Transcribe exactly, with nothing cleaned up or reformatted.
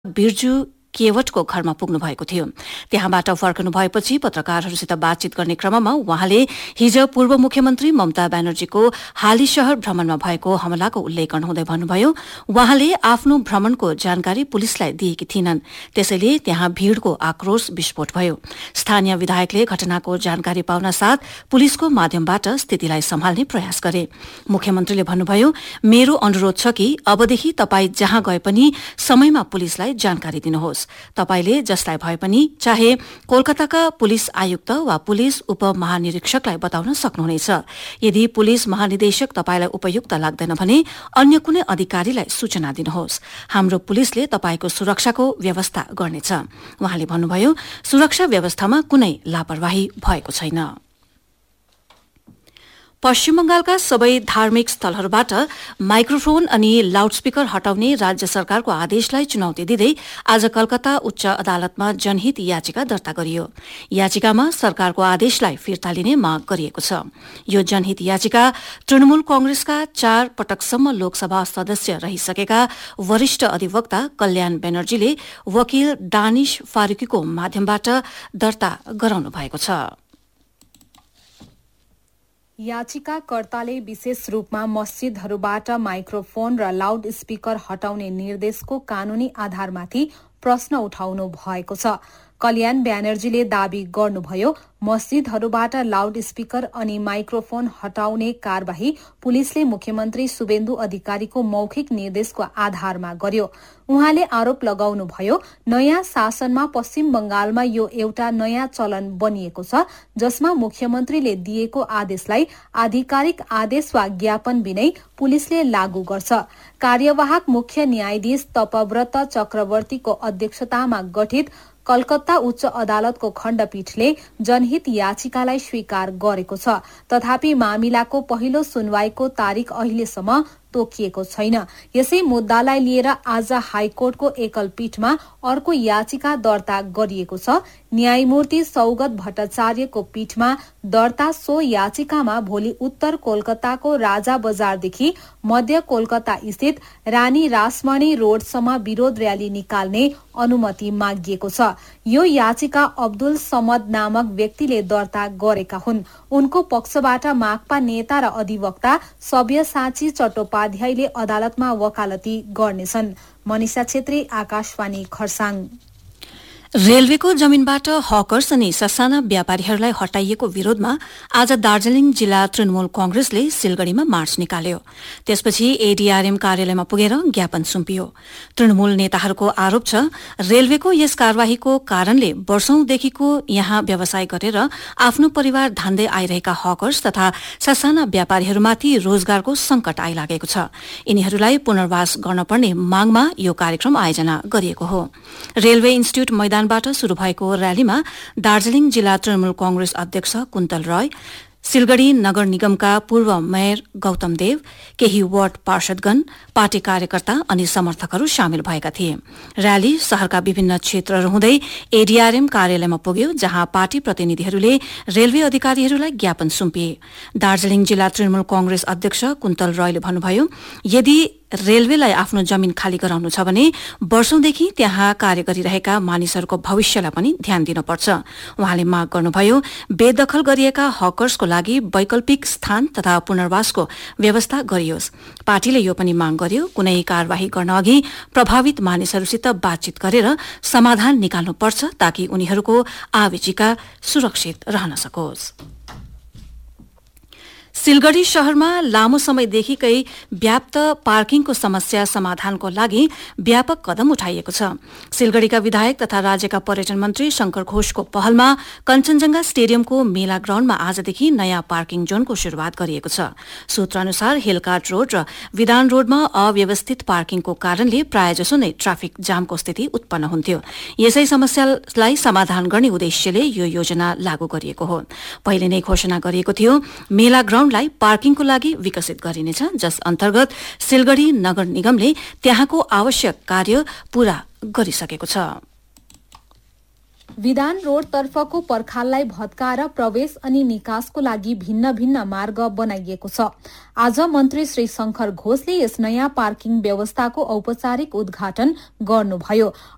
बिर्जु केवटको घरमा पुग्नु भएको थियो। त्यहाँबाट फर्कनु भएपछि पत्रकारहरूसित बातचीत गर्ने क्रममा उहाँले हिज पूर्व मुख्यमन्त्री ममता ब्यानर्जीको हाली शहर भ्रमणमा भएको हमलाको उल्लेख गर्नुहुँदै भन्नुभयो, उहाँले आफ्नो भ्रमणको जानकारी पुलिसलाई दिएकी थिइनन्, त्यसैले त्यहाँ भीड़को आक्रोश विस्फोट भयो। स्थानीय विधायकले घटनाको जानकारी पाउन साथ पुलिसको माध्यमबाट स्थितिलाई सम्हाल्ने प्रयास गरे। मुख्यमन्त्रीले भन्नुभयो, मेरो अनुरोध छ कि अबदेखि तपाई जहाँ गए पनि समयमा पुलिसलाई जानकारी दिनुहोस्। तपाईले जसलाई भए पनि चाहे कोलकाताका पुलिस आयुक्त वा पुलिस उपमहानिरीक्षकलाई बताउन सक्नुहुनेछ। यदि पुलिस महानिदेशक तपाईलाई उपयुक्त लाग्दैन भने अन्य कुनै अधिकारीलाई सूचना दिनुहोस्। हाम्रो पुलिसले तपाईको सुरक्षाको व्यवस्था गर्नेछ। उहाँले भन्नुभयो, सुरक्षा व्यवस्थामा कुनै लापरवाही भएको छैन। पश्चिम बंगालका सबै धार्मिक स्थलहरूबाट माइक्रोफोन अनि लाउडस्पीकर हटाउने राज्य सरकारको आदेशलाई चुनौती दिँदै आज कलकत्ता उच्च अदालतमा जनहित याचिका दर्ता गरियो। याचिकामा सरकारको आदेशलाई फिर्ता लिने माग गरिएको छ। यो जनहित याचिका तृणमूल कंग्रेसका चार पटकसम्म लोकसभा सदस्य रहिसकेका वरिष्ठ अधिवक्ता कल्याण बेनर्जीले वकिल दानिश फारूकीको माध्यमबाट दर्ता गराउनु भएको छ। याचिकाकर्ताले विशेष रूपमा मस्जिदहरूबाट माइक्रोफोन र लाउड स्पीकर हटाउने निर्देशको कानूनी आधारमाथि प्रश्न उठाउनु भएको छ। कल्याण ब्यानर्जीले दावी गर्नुभयो, मस्जिदहरूबाट लाउड स्पीकर अनि माइक्रोफोन हटाउने कार्यवाही पुलिसले मुख्यमन्त्री शुभेन्दु अधिकारीको मौखिक निर्देशको आधारमा गर्यो। उहाँले आरोप लगाउनुभयो, नयाँ शासनमा पश्चिम बंगालमा यो एउटा नयाँ चलन बनिएको छ, जसमा मुख्यमन्त्रीले दिएको आदेशलाई आधिकारिक आदेश वा ज्ञापन बिनै पुलिसले लागू गर्छ। कार्यवाहक मुख्य न्यायाधीश तपव्रत चक्रवर्तीको अध्यक्षतामा गठित कलकत्ता उच्च अदालतको खण्डपीठले जनहित याचिकालाई स्वीकार गरेको छ। तथापि मामिलाको पहिलो सुनवाईको तारिक अहिलेसम्म तोकिएको छैन। यसै मुद्दालाई लिएर आज हाईकोर्टको एकल पीठमा अर्को याचिका दर्ता गरिएको छ। न्यायमूर्ति सौगत भट्टाचार्यको पीठमा दर्ता सो याचिकामा भोलि उत्तर कोलकाताको राजा बजारदेखि मध्य कोलकाता स्थित रानी रासमणी रोडसम्म विरोध रयाली निकाल्ने अनुमति मागिएको छ। यो याचिका अब्दुल समद नामक व्यक्तिले दर्ता गरेका हुन्। उनको पक्षबाट माकपा नेता र अधिवक्ता सब्यसाची चट्टोपाध्यायले अदालतमा वकालती गर्नेछन्। मनिषा छेत्री, आकाशवाणी, खरसाङ। रेलवेको जमीनबाट हकर्स अनि ससाना व्यापारीहरूलाई हटाइएको विरोधमा आज दार्जीलिङ जिल्ला तृणमूल कंग्रेसले सिलगढ़ीमा मार्च निकाल्यो। त्यसपछि एडीआरएम कार्यालयमा पुगेर ज्ञापन सुम्पियो। तृणमूल नेताहरूको आरोप छ, रेलवेको यस कार्यवाहीको कारणले वर्षौंदेखिको यहाँ व्यवसाय गरेर आफ्नो परिवार धान्दै आइरहेका हकर्स तथा ससाना व्यापारीहरूमाथि रोजगारको संकट आइलागेको छ। यिनीहरूलाई पुनर्वास गर्न पर्ने मागमा यो कार्यक्रम आयोजना गरिएको हो। रेलवे इन्स्टिच्यूट मैदान बाट शुरू भएको रयालीमा दार्जीलिङ जिल्ला तृणमूल कंग्रेस अध्यक्ष कुन्तल राय, सिलगढ़ी नगर निगमका पूर्व मेयर गौतम देव, केही वार्ड पार्षदगण, पार्टी कार्यकर्ता अनि समर्थकहरू सामेल भएका थिए। रयाली शहरका विभिन्न क्षेत्रहरू हुँदै एडीआरएम कार्यालयमा पुग्यो, जहाँ पार्टी प्रतिनिधिहरूले रेलवे अधिकारीहरूलाई ज्ञापन सुम्पिए। दार्जीलिङ जिल्ला तृणमूल कंग्रेस अध्यक्ष कुन्तल रायले भन्नुभयो, यदि रेलवेलाई आफ्नो जमीन खाली गराउनु छ भने वर्षौंदेखि त्यहाँ कार्य गरिरहेका मानिसहरूको भविष्यलाई पनि ध्यान दिनुपर्छ। उहाँले माग गर्नुभयो, बेदखल गरिएका हकर्सको लागि वैकल्पिक स्थान तथा पुनर्वासको व्यवस्था गरियोस्। पार्टीले यो पनि माग गर्यो, कुनै कार्यवाही गर्न अघि प्रभावित मानिसहरूसित बातचीत गरेर समाधान निकाल्नुपर्छ, ताकि उनीहरूको आजीविका सुरक्षित रहन सकोस्। सिलगढ़ी शहरमा लामो समयदेखिकै व्याप्त पार्किङको समस्या समाधानको लागि व्यापक कदम उठाइएको छ। सिलगढ़ीका विधायक तथा राज्यका पर्यटन मन्त्री शंकर घोषको पहलमा कञ्चनजंघा स्टेडियमको मेला ग्राउण्डमा आजदेखि नयाँ पार्किङ जोनको शुरूआत गरिएको छ। सूत्र अनुसार हिलकाट रोड र विधान रोडमा अव्यवस्थित पार्किङको कारणले प्रायजसो नै ट्राफिक जामको स्थिति उत्पन्न हुन्थ्यो। यसै समस्यालाई समाधान गर्ने उद्देश्यले यो योजना लागू गरिएको हो। पहिले नै घोषणा गरिएको थियो, मेला ग्राउण्ड लाई पार्किङको लागि विकसित गरिनेछ, जस अन्तर्गत सिलगढ़ी नगर निगमले त्यहाँको आवश्यक कार्य पूरा गरिसकेको छ। विधान रोड तर्फको पर्खाललाई भत्काएर प्रवेश अनि निकासको लागि भिन्न भिन्न मार्ग बनाइएको छ। आज मन्त्री श्री शंकर घोषले यस नयाँ पार्किङ व्यवस्थाको औपचारिक उद्घाटन गर्नुभयो।